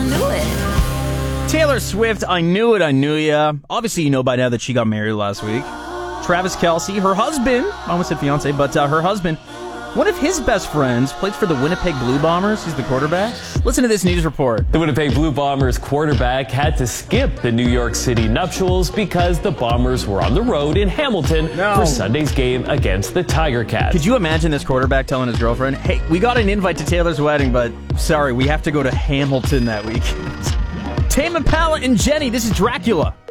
knew it. Taylor Swift, I knew it, I knew ya. Obviously, you know by now that she got married last week. Travis Kelce, her husband, I almost said fiance, but her husband, one of his best friends, plays for the Winnipeg Blue Bombers. He's the quarterback. Listen to this news report. The Winnipeg Blue Bombers quarterback had to skip the New York City nuptials because the Bombers were on the road in Hamilton for Sunday's game against the Tiger Cats. Could you imagine this quarterback telling his girlfriend, hey, we got an invite to Taylor's wedding, but sorry, we have to go to Hamilton that weekend. Tame Impala and Jenny, this is Dracula.